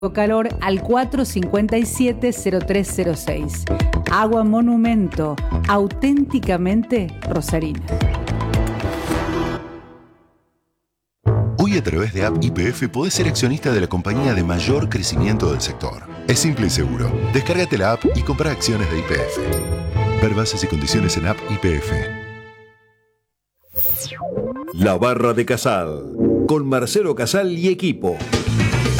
calor al 457-0306. Agua Monumento, auténticamente rosarina. Hoy a través de App YPF podés ser accionista de la compañía de mayor crecimiento del sector. Es simple y seguro. Descárgate la app y compra acciones de YPF. Ver bases y condiciones en App YPF. La Barra de Casal, con Marcelo Casal y equipo.